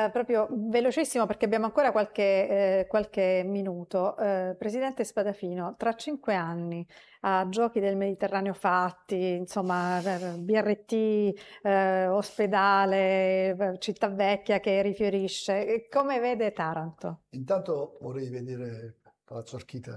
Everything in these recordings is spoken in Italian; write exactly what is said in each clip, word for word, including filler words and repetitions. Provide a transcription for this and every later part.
eh, proprio velocissimo perché abbiamo ancora qualche, eh, qualche minuto. Eh, Presidente Spadafino, tra cinque anni a Giochi del Mediterraneo fatti, insomma, B R T, eh, ospedale, città vecchia che rifiorisce, come vede Taranto? Intanto vorrei vedere Palazzo Archita.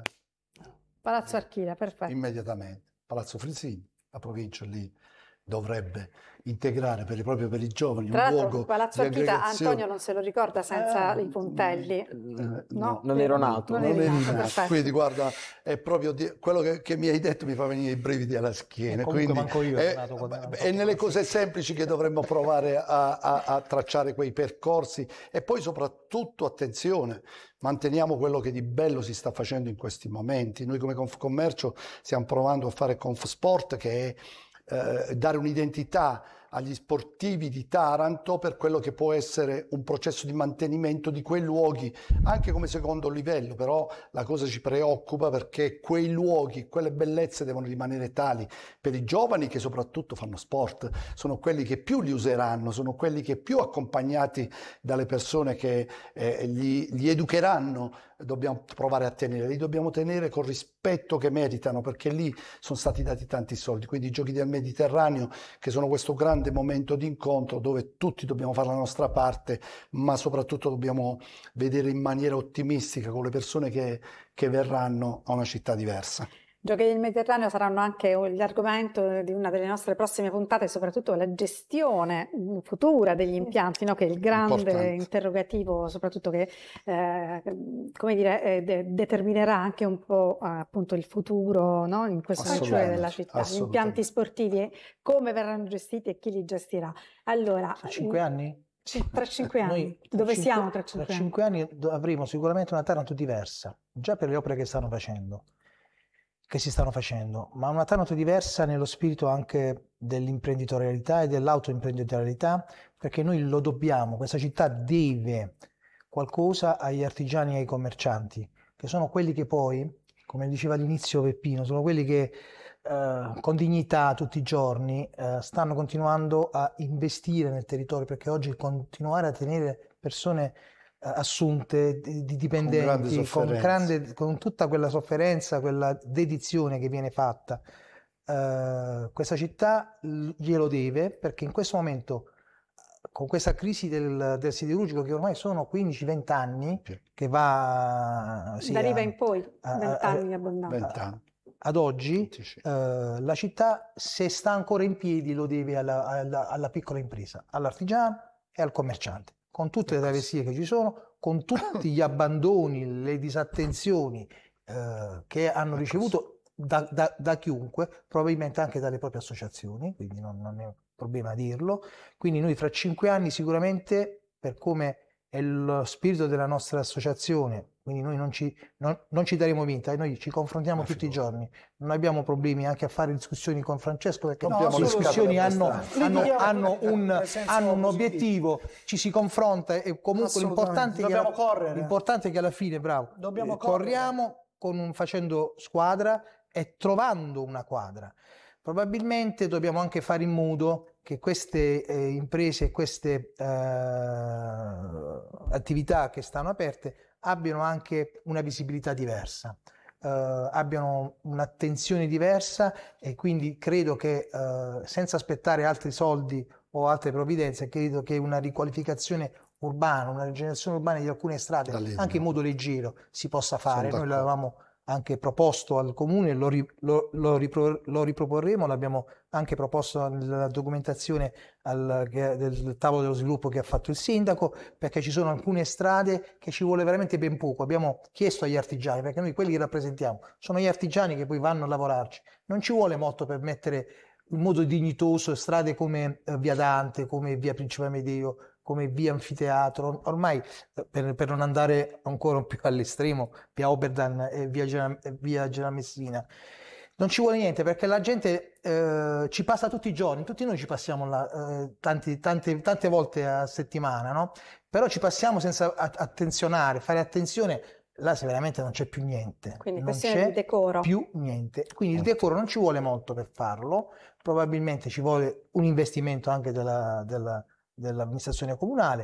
Palazzo Archita, perfetto. Immediatamente. Palazzo Frisini, la provincia lì dovrebbe integrare per, proprio per i giovani Tra un l'altro luogo Palazzo di Archita aggregazione. Antonio non se lo ricorda senza Eh, i puntelli. eh, no, no, non ero nato. Non, non eri eri nato, nato. perfetto. Quindi guarda, è proprio di, quello che, che mi hai detto mi fa venire i brividi alla schiena. E comunque Quindi, manco io ero è, nato quando hanno è fatto nelle così. cose semplici che dovremmo provare a, a, a tracciare quei percorsi e poi soprattutto, attenzione, manteniamo quello che di bello si sta facendo in questi momenti. Noi come Confcommercio stiamo provando a fare Confsport, che è eh, dare un'identità agli sportivi di Taranto per quello che può essere un processo di mantenimento di quei luoghi, anche come secondo livello, però la cosa ci preoccupa perché quei luoghi, quelle bellezze devono rimanere tali per i giovani che soprattutto fanno sport, sono quelli che più li useranno, sono quelli che più accompagnati dalle persone che eh, li, li educheranno, dobbiamo provare a tenere, li dobbiamo tenere con rispetto che meritano perché lì sono stati dati tanti soldi, quindi i Giochi del Mediterraneo che sono questo grande momento di incontro dove tutti dobbiamo fare la nostra parte, ma soprattutto dobbiamo vedere in maniera ottimistica con le persone che, che verranno a una città diversa. Giochi del Mediterraneo saranno anche l'argomento di una delle nostre prossime puntate, soprattutto la gestione futura degli impianti, no? Che è il grande Importante. interrogativo, soprattutto che eh, come dire, eh, de- determinerà anche un po' eh, appunto il futuro, no? In questo sanctuario della città. Gli impianti sportivi, come verranno gestiti e chi li gestirà. Allora, Tra cinque anni? Sì, tra cinque anni. Noi, tra Dove cinque, siamo tra cinque tra anni? cinque anni avremo sicuramente una Taranto diversa, già per le opere che stanno facendo. che si stanno facendo, ma una Taranto diversa nello spirito anche dell'imprenditorialità e dell'autoimprenditorialità, perché noi lo dobbiamo, questa città deve qualcosa agli artigiani e ai commercianti, che sono quelli che poi, come diceva all'inizio Peppino, sono quelli che eh, con dignità tutti i giorni eh, stanno continuando a investire nel territorio, perché oggi continuare a tenere persone assunte, di, di dipendenti, con, con, grande, con tutta quella sofferenza, quella dedizione che viene fatta. Uh, questa città glielo deve, perché in questo momento, con questa crisi del, del siderurgico, che ormai sono quindici venti anni, che va... Sì, da riva in poi, venti anni abbondanti. Ad oggi uh, la città, se sta ancora in piedi, lo deve alla, alla, alla piccola impresa, all'artigiano e al commerciante, con tutte le travessie che ci sono, con tutti gli abbandoni, le disattenzioni eh, che hanno ricevuto da, da, da chiunque, probabilmente anche dalle proprie associazioni, quindi non, non è un problema dirlo. Quindi noi fra cinque anni sicuramente, per come è lo spirito della nostra associazione, quindi noi non ci, non, non ci daremo vinta, noi ci confrontiamo Ma tutti i giorni, non abbiamo problemi anche a fare discussioni con Francesco, perché no, le discussioni hanno, hanno, hanno, un, hanno un obiettivo, ci si confronta e comunque l'importante è, che, l'importante è che alla fine, bravo, Dobbiamo corriamo con un, facendo squadra e trovando una quadra. Probabilmente dobbiamo anche fare in modo che queste eh, imprese e queste eh, attività che stanno aperte abbiano anche una visibilità diversa, eh, abbiano un'attenzione diversa, e quindi credo che eh, senza aspettare altri soldi o altre provvidenze, credo che una riqualificazione urbana, una rigenerazione urbana di alcune strade, anche in modo leggero, si possa fare. Noi l'avevamo anche proposto al comune, lo, ri, lo, lo, ripro, lo riproporremo, l'abbiamo anche proposto nella documentazione al, del tavolo dello sviluppo che ha fatto il sindaco, perché ci sono alcune strade che ci vuole veramente ben poco. Abbiamo chiesto agli artigiani, perché noi quelli che rappresentiamo sono gli artigiani che poi vanno a lavorarci, non ci vuole molto per mettere in modo dignitoso strade come eh, via Dante, come via Principe Amedeo, come via Anfiteatro, ormai per, per non andare ancora più all'estremo, via Oberdan e via, Gera, via Gera Messina. Non ci vuole niente, perché la gente eh, ci passa tutti i giorni, tutti noi ci passiamo là, eh, tanti, tante, tante volte a settimana, no? Però ci passiamo senza attenzionare, fare attenzione, là se veramente non c'è più niente. Quindi non c'è di decoro. Più niente. Quindi il decoro non ci vuole molto per farlo, probabilmente ci vuole un investimento anche della, della dell'amministrazione comunale,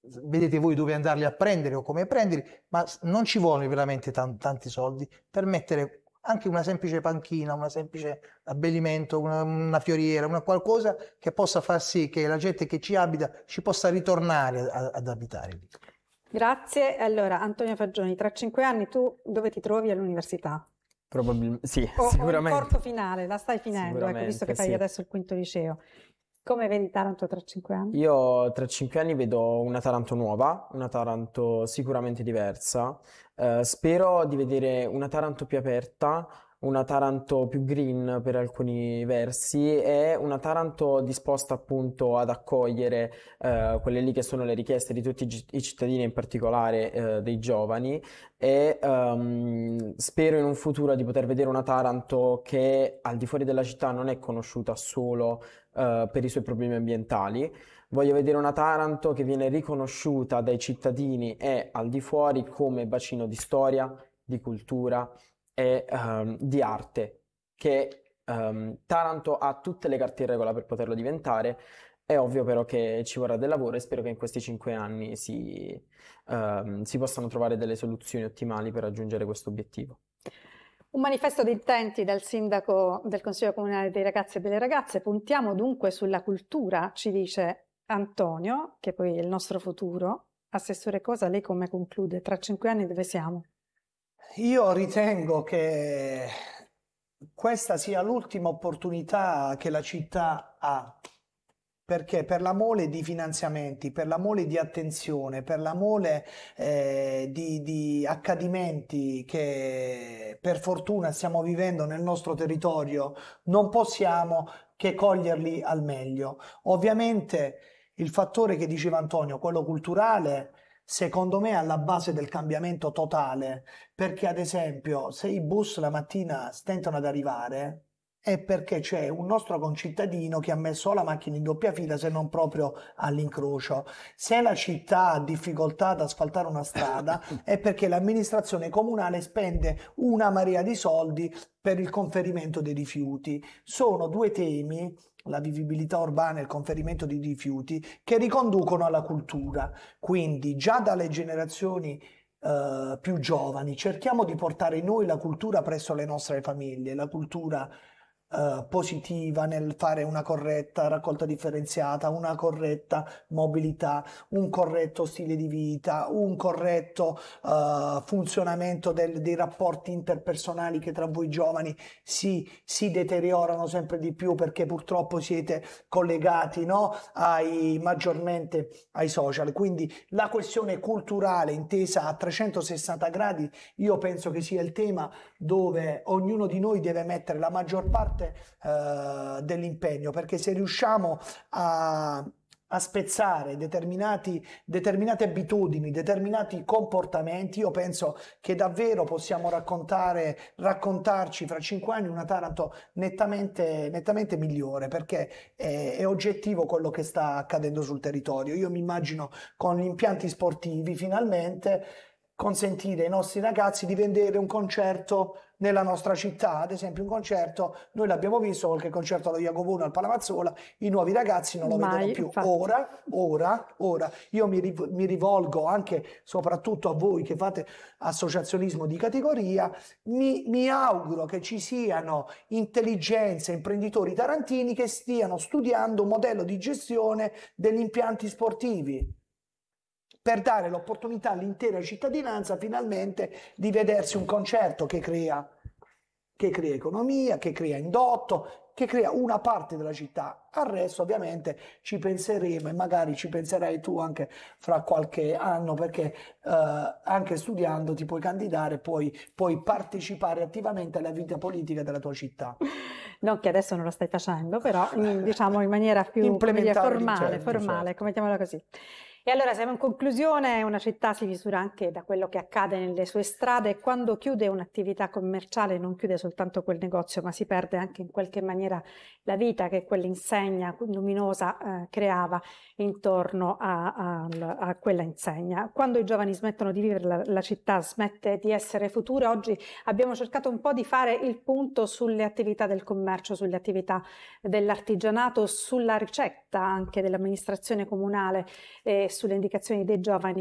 vedete voi dove andarli a prendere o come prenderli, ma non ci vuole veramente tan- tanti soldi per mettere anche una semplice panchina, una semplice abbellimento, una, una fioriera, una qualcosa che possa far sì che la gente che ci abita ci possa ritornare a- ad abitare lì. Grazie. Allora, Antonio Fagioni, tra cinque anni tu dove ti trovi all'università? Probabilmente sì, O, o in sicuramente. corso finale, la stai finendo, ecco, visto che fai sì. adesso il quinto liceo. Come vedi Taranto tra cinque anni? Io tra cinque anni vedo una Taranto nuova, una Taranto sicuramente diversa. Eh, spero di vedere una Taranto più aperta, una Taranto più green per alcuni versi e una Taranto disposta appunto ad accogliere eh, quelle lì che sono le richieste di tutti i gi- i cittadini, in particolare eh, dei giovani. E ehm, spero in un futuro di poter vedere una Taranto che al di fuori della città non è conosciuta solo eh, per i suoi problemi ambientali. Voglio vedere una Taranto che viene riconosciuta dai cittadini e al di fuori come bacino di storia, di cultura e ehm, di arte, che ehm, Taranto ha tutte le carte in regola per poterlo diventare. È ovvio però che ci vorrà del lavoro e spero che in questi cinque anni si, ehm, si possano trovare delle soluzioni ottimali per raggiungere questo obiettivo. Un manifesto di intenti dal sindaco del Consiglio Comunale dei Ragazzi e delle Ragazze. Puntiamo dunque sulla cultura, ci dice Antonio, che poi è il nostro futuro. Assessore Cosa, lei come conclude? Tra cinque anni dove siamo? Io ritengo che questa sia l'ultima opportunità che la città ha, perché per la mole di finanziamenti, per la mole di attenzione, per la mole eh, di, di accadimenti che per fortuna stiamo vivendo nel nostro territorio, non possiamo che coglierli al meglio. Ovviamente il fattore che diceva Antonio, quello culturale, secondo me è alla base del cambiamento totale, perché ad esempio se i bus la mattina stentano ad arrivare è perché c'è un nostro concittadino che ha messo la macchina in doppia fila, se non proprio all'incrocio. Se la città ha difficoltà ad asfaltare una strada è perché l'amministrazione comunale spende una marea di soldi per il conferimento dei rifiuti. Sono due temi, la vivibilità urbana e il conferimento di rifiuti, che riconducono alla cultura. Quindi già dalle generazioni eh, più giovani cerchiamo di portare noi la cultura presso le nostre famiglie, la cultura Uh, positiva nel fare una corretta raccolta differenziata, una corretta mobilità, un corretto stile di vita, un corretto uh, funzionamento del, dei rapporti interpersonali che tra voi giovani si, si deteriorano sempre di più perché purtroppo siete collegati, no? ai, maggiormente ai social. Quindi la questione culturale intesa a trecentosessanta gradi io penso che sia il tema dove ognuno di noi deve mettere la maggior parte Uh, dell'impegno, perché se riusciamo a, a spezzare determinati, determinate abitudini, determinati comportamenti, io penso che davvero possiamo raccontare, raccontarci fra cinque anni una Taranto nettamente, nettamente migliore, perché è, è oggettivo quello che sta accadendo sul territorio. Io mi immagino con gli impianti sportivi finalmente consentire ai nostri ragazzi di vedere un concerto nella nostra città, ad esempio un concerto, noi l'abbiamo visto, qualche concerto allo Iacovuno al Palamazzola, i nuovi ragazzi non lo Mai, vedono più. infatti. Ora, ora, ora, io mi, riv- mi rivolgo anche soprattutto a voi che fate associazionismo di categoria, mi, mi auguro che ci siano intelligenze, imprenditori tarantini che stiano studiando un modello di gestione degli impianti sportivi, per dare l'opportunità all'intera cittadinanza finalmente di vedersi un concerto che crea, che crea economia, che crea indotto, che crea una parte della città. Al resto ovviamente ci penseremo e magari ci penserai tu anche fra qualche anno, perché eh, anche studiando ti puoi candidare, puoi, puoi partecipare attivamente alla vita politica della tua città. Non che adesso non lo stai facendo, però in- diciamo in maniera più come dire, Implementare, formale, certo, formale, certo. mettiamola così. E allora siamo in conclusione, una città si misura anche da quello che accade nelle sue strade e quando chiude un'attività commerciale non chiude soltanto quel negozio, ma si perde anche in qualche maniera la vita che quell'insegna luminosa eh, creava intorno a, a, a quella insegna. Quando i giovani smettono di vivere, la, la città smette di essere futura. Oggi abbiamo cercato un po' di fare il punto sulle attività del commercio, sulle attività dell'artigianato, sulla ricetta anche dell'amministrazione comunale, eh, sulle indicazioni dei giovani